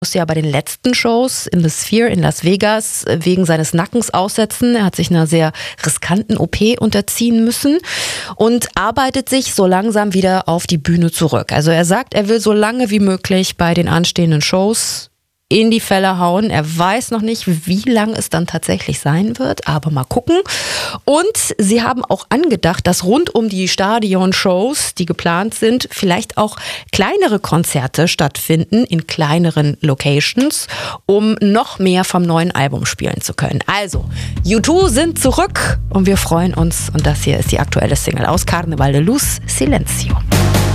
musste ja bei den letzten Shows in The Sphere in Las Vegas wegen seines Nackens aussetzen. Er hat sich einer sehr riskanten OP unterziehen müssen und arbeitet sich so langsam wieder auf die Bühne zurück. Also er sagt, er will so lange wie möglich bei den anstehenden Shows in die Fälle hauen. Er weiß noch nicht, wie lang es dann tatsächlich sein wird, aber mal gucken. Und sie haben auch angedacht, dass rund um die Stadion-Shows, die geplant sind, vielleicht auch kleinere Konzerte stattfinden in kleineren Locations, um noch mehr vom neuen Album spielen zu können. Also, U2 sind zurück und wir freuen uns. Und das hier ist die aktuelle Single aus Carnaval de Luz, Silencio.